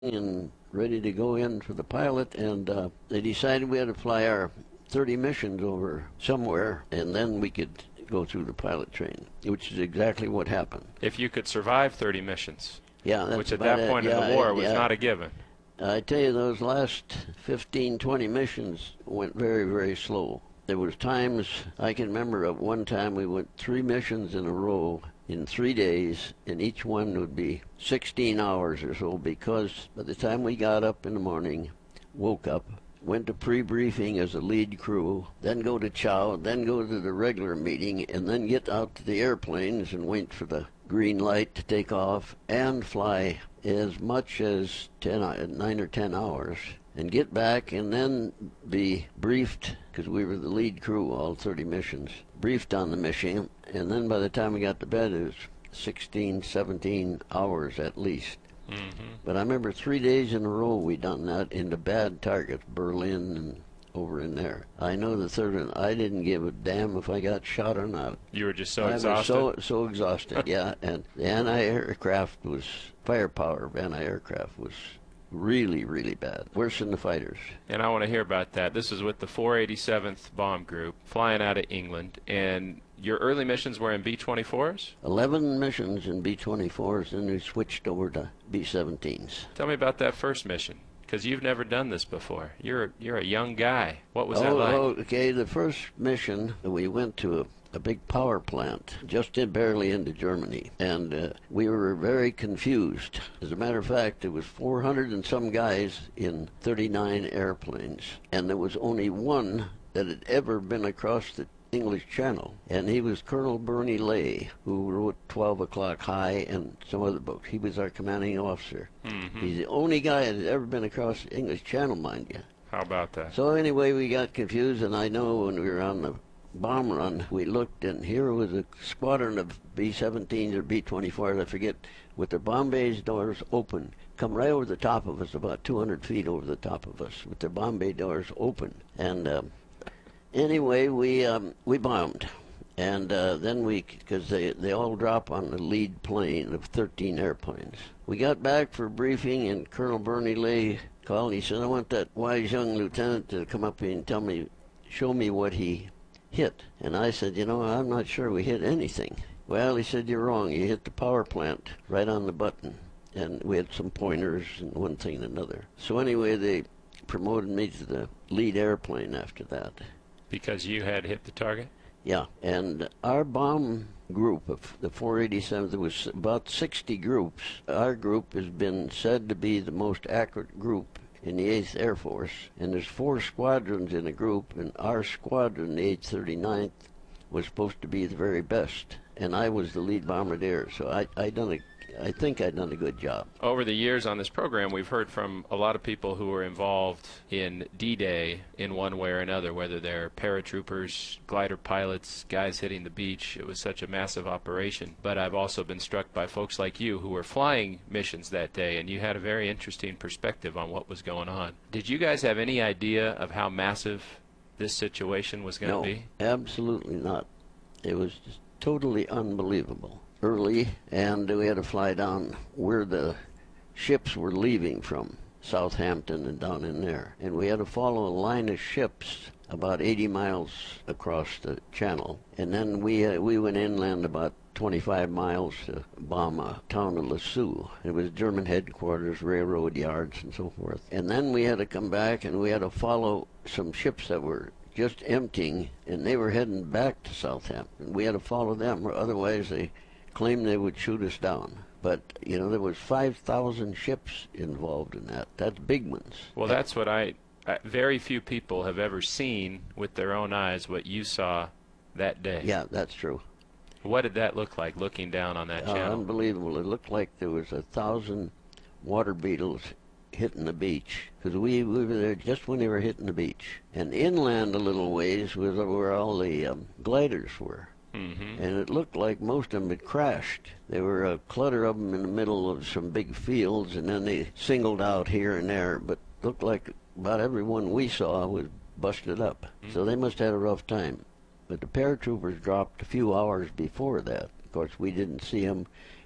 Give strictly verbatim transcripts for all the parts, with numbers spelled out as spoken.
and ready to go in for the pilot, and uh, they decided we had to fly our thirty missions over somewhere, and then we could go through the pilot training, which is exactly what happened. If you could survive thirty missions, yeah, that's which at that point yeah, in the war I, was yeah. not a given. I tell you, those last fifteen, twenty missions went very, very slow. There was times, I can remember at one time we went three missions in a row in three days, and each one would be sixteen hours or so, because by the time we got up in the morning, woke up, went to pre-briefing as a lead crew, then go to chow, then go to the regular meeting, and then get out to the airplanes and wait for the green light to take off and fly as much as ten, nine or ten hours, and get back and then be briefed, because we were the lead crew, all thirty missions, briefed on the mission, and then by the time we got to bed it was sixteen, seventeen hours at least. Mm-hmm. But I remember three days in a row we done that into bad targets, Berlin and over in there. I know the third one, I didn't give a damn if I got shot or not. You were just so I exhausted? was so, so exhausted, yeah. And the anti-aircraft was, firepower of anti-aircraft was really, really bad. Worse than the fighters. And I want to hear about that. This is with the four eighty-seventh Bomb Group, flying out of England, and your early missions were in B twenty-fours? Eleven missions in B twenty-fours, and we switched over to B seventeens. Tell me about that first mission, because you've never done this before. You're you're a young guy. What was oh, that like? Oh, okay, the first mission, we went to a a big power plant just in barely into Germany, and uh, we were very confused. As a matter of fact, there was four hundred and some guys in thirty-nine airplanes, and there was only one that had ever been across the English Channel, and he was Colonel Bernie Lay, who wrote twelve o'clock High and some other books. He was our commanding officer. Mm-hmm. He's the only guy that had ever been across the English Channel, mind you. How about that? So anyway, we got confused, and I know when we were on the bomb run, we looked, and here was a squadron of B seventeens or B twenty-fours, I forget, with their bomb bay doors open, come right over the top of us, about two hundred feet over the top of us, with their bomb bay doors open. And um, anyway, we um, we bombed, and uh, then we, because they they all drop on the lead plane of thirteen airplanes. We got back for briefing, and Colonel Bernie Lay called. He said, "I want that wise young lieutenant to come up here and tell me, show me what he hit." And I said, "You know, I'm not sure we hit anything." Well, he said, "You're wrong. You hit the power plant right on the button." And we had some pointers and one thing and another. So anyway, they promoted me to the lead airplane after that. Because you had hit the target? Yeah, and our bomb group of the four eighty-seven, there was about sixty groups. Our group has been said to be the most accurate group in the eighth Air Force, and there's four squadrons in a group, and our squadron, the eight thirty-ninth, was supposed to be the very best, and I was the lead bombardier, so I I done a I think I'd done a good job. Over the years on this program, we've heard from a lot of people who were involved in D-Day in one way or another, whether they're paratroopers, glider pilots, guys hitting the beach. It was such a massive operation. But I've also been struck by folks like you who were flying missions that day, and you had a very interesting perspective on what was going on. Did you guys have any idea of how massive this situation was going to no, be? No, absolutely not. It was just totally unbelievable. Early, and we had to fly down where the ships were leaving from, Southampton and down in there. And we had to follow a line of ships about eighty miles across the channel. And then we uh, we went inland about twenty-five miles to bomb a town of Lascaux. It was German headquarters, railroad yards, and so forth. And then we had to come back, and we had to follow some ships that were just emptying, and they were heading back to Southampton. We had to follow them, or otherwise they claimed they would shoot us down. But, you know, there was five thousand ships involved in that. That's big ones. Well, that's what I, I, very few people have ever seen with their own eyes what you saw that day. Yeah, that's true. What did that look like, looking down on that Uh, channel? unbelievable. It looked like there was a thousand water beetles hitting the beach, because we, we were there just when they were hitting the beach. And inland a little ways was where all the um, gliders were. Mm-hmm. And it looked like most of them had crashed. There were a clutter of them in the middle of some big fields, and then they singled out here and there, but looked like about every one we saw was busted up. Mm-hmm. So they must have had a rough time. But the paratroopers dropped a few hours before that. Of course, we didn't see them.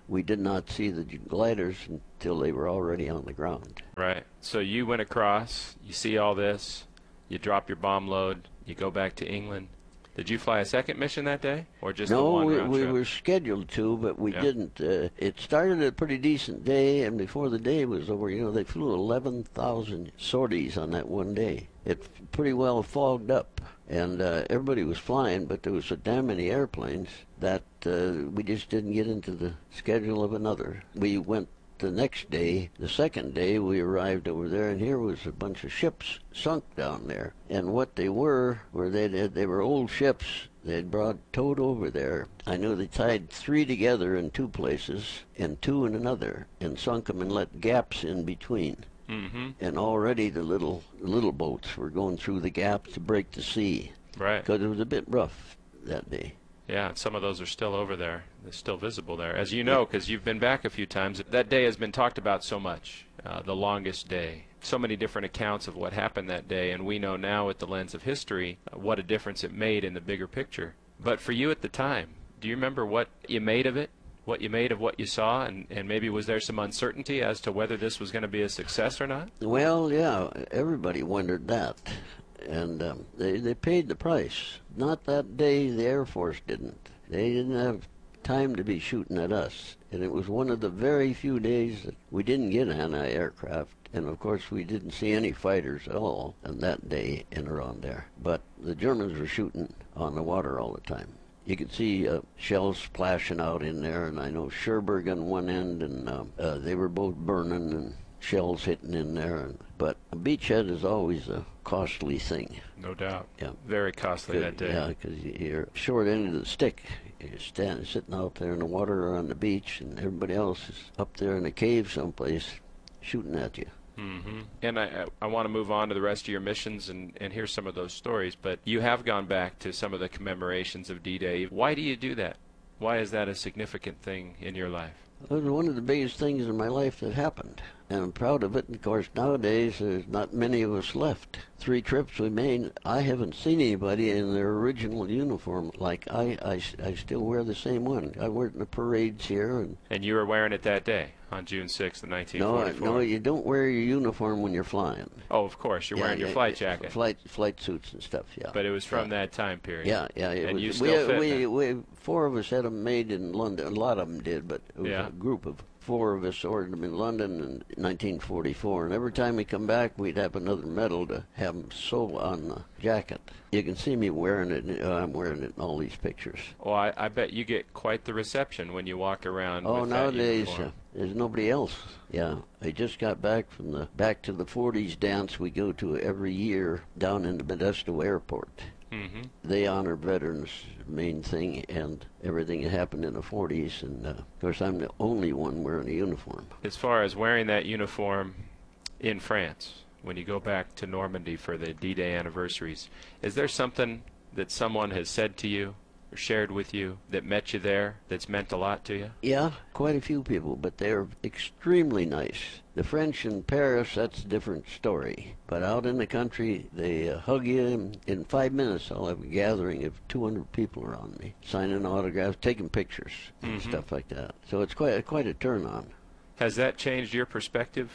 we did not see the gliders until they were already on the ground. Right. So you went across, you see all this, you drop your bomb load, you go back to England. Did you fly a second mission that day, or just the No, one we, round we trip? were scheduled to, but we Yeah. didn't. Uh, it started a pretty decent day, and before the day was over, you know, they flew eleven thousand sorties on that one day. It pretty well fogged up, and uh, everybody was flying, but there was so damn many airplanes that uh, we just didn't get into the schedule of another. We went the next day, the second day, we arrived over there, and here was a bunch of ships sunk down there. And what they were, were they they were old ships they'd brought towed over there. I knew they tied three together in two places and two in another, and sunk them and let gaps in between. Mm-hmm. And already the little little boats were going through the gaps to break the sea, Right. because it was a bit rough that day. Yeah, and some of those are still over there. They're still visible there. As you know, because you've been back a few times, that day has been talked about so much, uh, the longest day. So many different accounts of what happened that day, and we know now with the lens of history uh, what a difference it made in the bigger picture. But for you at the time, do you remember what you made of it? What you made of what you saw, and, and maybe was there some uncertainty as to whether this was going to be a success or not? Well, yeah, everybody wondered that. And um, they, they paid the price. Not that day, the Air Force didn't. They didn't have time to be shooting at us. And it was one of the very few days that we didn't get anti-aircraft. And of course, we didn't see any fighters at all on that day in around there. But the Germans were shooting on the water all the time. You could see uh, shells splashing out in there, and I know Cherbourg on one end, and um, uh, they were both burning and shells hitting in there. And, but a beachhead is always a costly thing. No doubt. Yeah. Very costly that day. Yeah, because you're short end of the stick. You're standing, sitting out there in the water or on the beach, and everybody else is up there in a cave someplace shooting at you. Mm-hmm. And I, I want to move on to the rest of your missions and, and hear some of those stories, but you have gone back to some of the commemorations of D-Day. Why do you do that? Why is that a significant thing in your life? It was one of the biggest things in my life that happened, and I'm proud of it. And of course, nowadays, there's not many of us left. Three trips we made, I haven't seen anybody in their original uniform. Like, I, I, I still wear the same one. I wear it in the parades here. And And you were wearing it that day, on June sixth, of nineteen no, forty-four. no, you don't wear your uniform when you're flying. Oh, of course, you're Yeah, wearing your yeah, flight yeah, jacket. Flight, flight suits and stuff, yeah. But it was from yeah. that time period. Yeah, yeah. It And was, you we, still fit we, then. we, four of us had them made in London. A lot of them did, but it was Yeah. a group of four of us ordered them in London in nineteen forty-four. And every time we come back, we'd have another medal to have them sew on the jacket. You can see me wearing it. Uh, I'm wearing it in all these pictures. Well, I, I bet you get quite the reception when you walk around Oh, with nowadays that uh, uniform. there's nobody else. Yeah, I just got back from the Back to the forties dance we go to every year down in the Modesto Airport. Mm-hmm. They honor veterans, main thing, and everything that happened in the forties. And uh, of course, I'm the only one wearing a uniform. As far as wearing that uniform in France, when you go back to Normandy for the D-Day anniversaries, is there something that someone has said to you or shared with you that met you there that's meant a lot to you? Yeah, quite a few people, but they're extremely nice. The French in Paris, that's a different story. But out in the country, they uh, hug you. And in five minutes, I'll have a gathering of two hundred people around me, signing autographs, taking pictures, and Mhm. stuff like that. So it's quite quite a turn on. Has that changed your perspective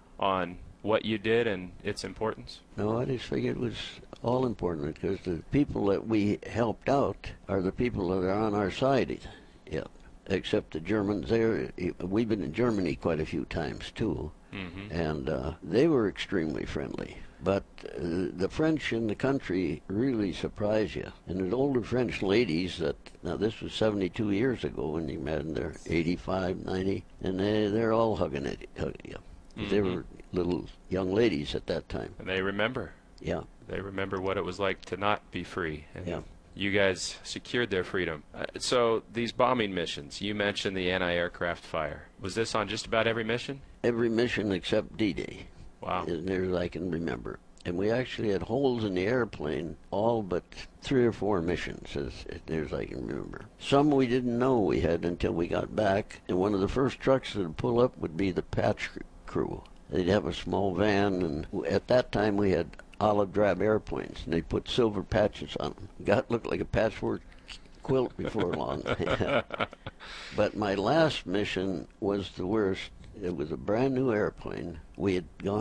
on what you did and its importance? No, I just figured it was all important because the people that we helped out are the people that are on our side. Yeah, except the Germans. There, we've been in Germany quite a few times too, Mm-hmm. and uh, they were extremely friendly. But uh, the French in the country really surprise you. And there's older French ladies that, now this was seventy-two years ago when you met them, they're eighty-five, ninety, and they, they're all hugging it, hugging you. Mm-hmm. They were little young ladies at that time. And they remember. Yeah. They remember what it was like to not be free. And Yeah. you guys secured their freedom. Uh, so these bombing missions, you mentioned the anti-aircraft fire. Was this on just about every mission? Every mission except D-Day, Wow. as near as I can remember. And we actually had holes in the airplane, all but three or four missions, as, as near as I can remember. Some we didn't know we had until we got back, and one of the first trucks that would pull up would be the patch crew. They'd have a small van, and at that time we had olive drab airplanes, and they put silver patches on them. Got looked like a patchwork quilt before long. But my last mission was the worst. It was a brand new airplane. We had gone